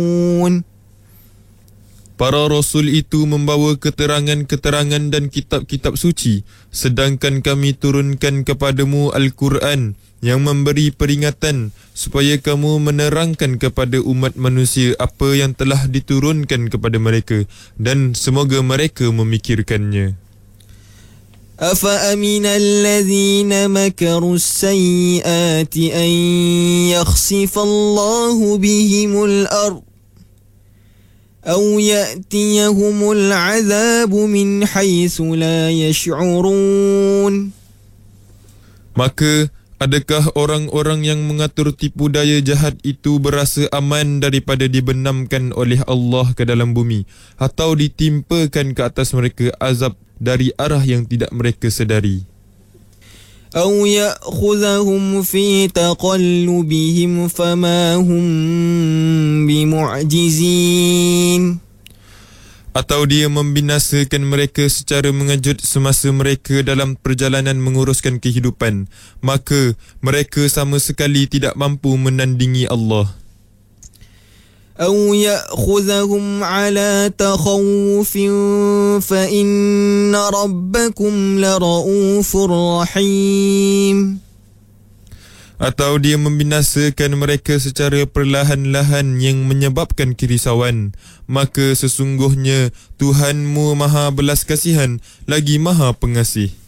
Para rasul itu membawa keterangan-keterangan dan kitab-kitab suci, sedangkan kami turunkan kepadamu Al-Quran yang memberi peringatan supaya kamu menerangkan kepada umat manusia apa yang telah diturunkan kepada mereka, dan semoga mereka memikirkannya. أَفَأَمِنَ الَّذِينَ مَكَرُوا السَّيِّئَاتِ أَن يَخْسِفَ اللَّهُ بِهِمُ الْأَرْضَ أَوْ يَأْتِيَهُمُ الْعَذَابُ مِنْ حَيْثُ لَا يَشْعُرُونَ. Maka adakah orang-orang yang mengatur tipu daya jahat itu berasa aman daripada dibenamkan oleh Allah ke dalam bumi, atau ditimpakan ke atas mereka azab dari arah yang tidak mereka sedari? أَوْ يَأْخُذَهُمْ فِي تَقَلُّبِهِمْ فَمَا هُمْ بِمُعْجِزِينَ. Atau dia membinasakan mereka secara mengejut semasa mereka dalam perjalanan menguruskan kehidupan, maka mereka sama sekali tidak mampu menandingi Allah. أَوْ يَأْخُذَهُمْ عَلَى تَخَوُّفٍ فَإِنَّ رَبَّكُمْ لَرَءُوفٌ رَحِيمٌ. Atau dia membinasakan mereka secara perlahan-lahan yang menyebabkan kerisauan, maka sesungguhnya Tuhanmu Maha Belas Kasihan lagi Maha Pengasih.